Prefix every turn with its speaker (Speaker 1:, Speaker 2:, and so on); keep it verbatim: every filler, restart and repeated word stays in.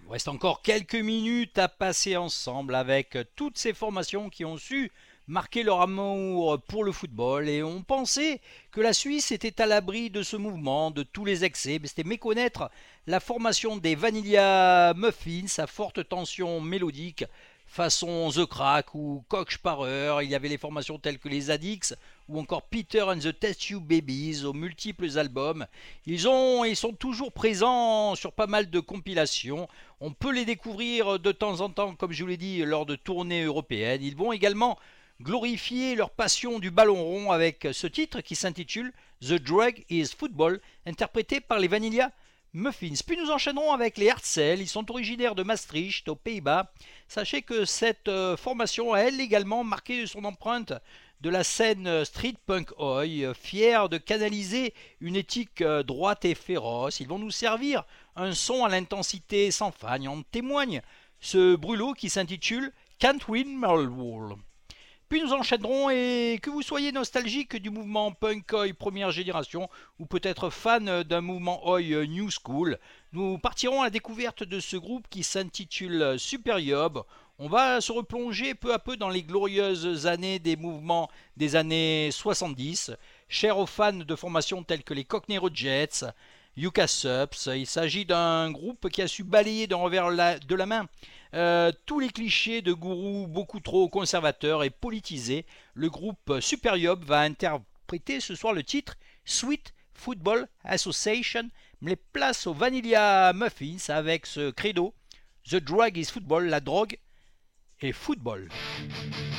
Speaker 1: Il reste encore quelques minutes à passer ensemble avec toutes ces formations qui ont su marquer leur amour pour le football et on pensait que la Suisse était à l'abri de ce mouvement, de tous les excès, mais c'était méconnaître la formation des Vanilla Muffins à forte tension mélodique façon The Crack ou Cocksparrer. Il y avait les formations telles que les Addicts ou encore Peter and the Test Tube Babies aux multiples albums. Ils, ont, ils sont toujours présents sur pas mal de compilations. On peut les découvrir de temps en temps, comme je vous l'ai dit, lors de tournées européennes. Ils vont également glorifier leur passion du ballon rond avec ce titre qui s'intitule The Drug is Football, interprété par les Vanilla Muffins. Puis nous enchaînerons avec les Hartzell. Ils sont originaires de Maastricht, aux Pays-Bas. Sachez que cette euh, formation a elle également marqué son empreinte de la scène street punk oi, fière de canaliser une éthique euh, droite et féroce. Ils vont nous servir un son à l'intensité sans faille. En témoigne ce brûlot qui s'intitule Can't Win Millwall. Puis nous enchaînerons et que vous soyez nostalgique du mouvement punk oi première génération ou peut-être fan d'un mouvement oi new school, nous partirons à la découverte de ce groupe qui s'intitule Superiob. On va se replonger peu à peu dans les glorieuses années des mouvements des années soixante-dix, chers aux fans de formations telles que les Cockney Rejects, Yucca Subs. Il s'agit d'un groupe qui a su balayer d'un revers de la main euh, tous les clichés de gourous beaucoup trop conservateurs et politisés. Le groupe Superiob va interpréter ce soir le titre Sweet Football Association, mais place aux Vanilla Muffins avec ce credo The drug is football, la drogue est football.